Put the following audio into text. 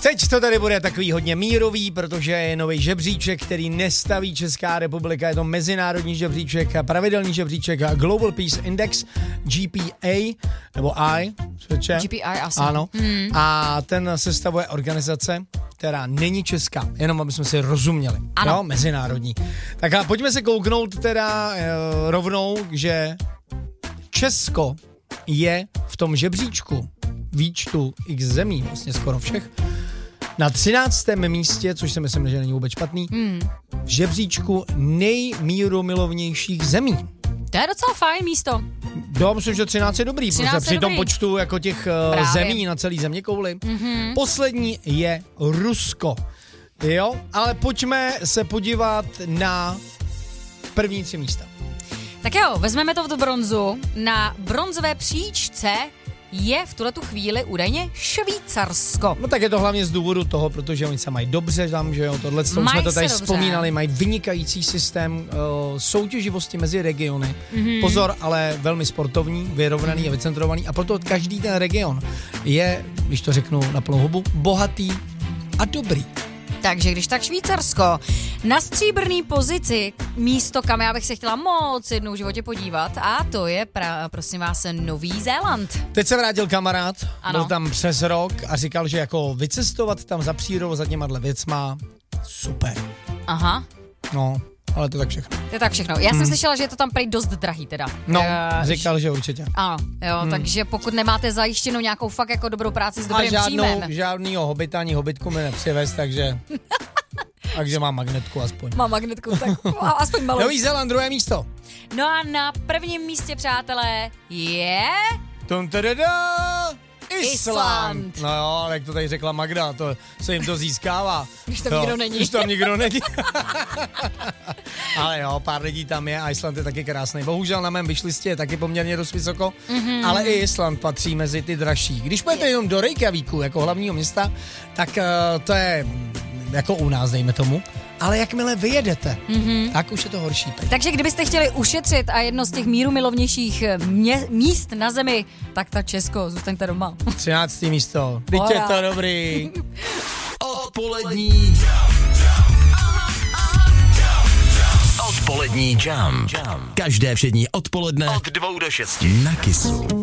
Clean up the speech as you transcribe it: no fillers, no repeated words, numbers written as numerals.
Teď to tady bude takový hodně mírový, protože je nový žebříček, který nestaví Česká republika. Je to mezinárodní žebříček, pravidelný žebříček Global Peace Index, GPA, nebo GPI asi. Ano. A ten sestavuje organizace, která není česká, jenom aby jsme si rozuměli. Ano. Jo, mezinárodní. Tak a pojďme se kouknout teda rovnou, že Česko je v tom žebříčku výčtu x zemí, vlastně skoro všech, na 13. místě, což si myslím, že není vůbec špatný, v žebříčku nejmírumilovnějších zemí. To je docela fajn místo. Jo, myslím, že 13 je dobrý, 13 protože je při tom dobrý. počtu jako těch zemí na celý zeměkouli. Poslední je Rusko. Jo, ale pojďme se podívat na první 3 místa. Tak jo, vezmeme to v bronzu. Na bronzové příčce je v tuhletu chvíli údajně Švýcarsko. No tak je to hlavně z důvodu toho, protože oni se mají dobře tam, že jo, tohle, už jsme to tady vzpomínali, mají vynikající systém soutěživosti mezi regiony. Pozor, ale velmi sportovní, vyrovnaný a vycentrovaný a proto každý ten region je, když to řeknu na plnou hubu, bohatý a dobrý. Takže když tak Švýcarsko. Na stříbrný pozici místo, kam já bych se chtěla moc jednou v životě podívat, a to je, prosím vás, Nový Zéland. Teď se vrátil kamarád, Ano. byl tam přes rok a říkal, že jako vycestovat tam za přírodou za těma věcma, super. Aha. No, ale to tak všechno. To je tak všechno. Já jsem slyšela, že je to tam prý dost drahý teda. No, říkal, že určitě. Ano, jo, takže pokud nemáte zajištěnou nějakou fakt jako dobrou práci s dobrým příjmem. Žádnýho hobita ani hobitku mi nepřivez, takže mám magnetku aspoň. Mám magnetku, tak aspoň malou. Nový Zéland, druhé místo. No a na prvním místě, přátelé, je... Island. No jo, ale jak to tady řekla Magda, to se jim to získává. Když tam nikdo není. Když tam nikdo není. Ale jo, pár lidí tam je a Island je taky krásný. Bohužel na mém wishlistě je taky poměrně dost vysoko, ale i Island patří mezi ty dražší. Když půjdete jenom do Reykjavíku jako hlavního města, tak to je jako u nás, dejme tomu. Ale jakmile vyjedete, tak už je to horší. Takže kdybyste chtěli ušetřit a jedno z těch mírumilovnějších míst na zemi, tak ta Česko, zůstaňte doma. 13. místo. Teď je to dobrý. Odpolední Odpolední Jam. Každé všední odpoledne od 2 do 6 na Kissu.